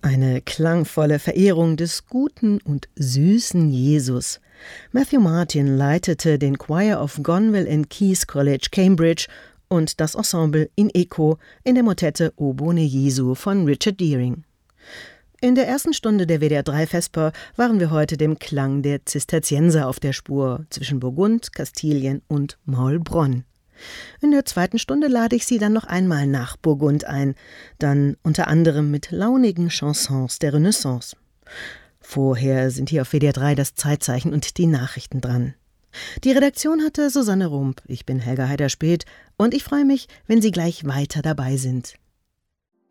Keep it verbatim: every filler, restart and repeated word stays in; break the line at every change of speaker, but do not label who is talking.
Eine klangvolle Verehrung des guten und süßen Jesus. Matthew Martin leitete den Choir of Gonville and Caius College, Cambridge, und das Ensemble in Echo in der Motette O Bone Jesu von Richard Deering. In der ersten Stunde der W D R drei Vesper waren wir heute dem Klang der Zisterzienser auf der Spur zwischen Burgund, Kastilien und Maulbronn. In der zweiten Stunde lade ich Sie dann noch einmal nach Burgund ein, dann unter anderem mit launigen Chansons der Renaissance. Vorher sind hier auf W D R drei das Zeitzeichen und die Nachrichten dran. Die Redaktion hatte Susanne Rump, ich bin Helga Heider-Späth und ich freue mich, wenn Sie gleich weiter dabei sind.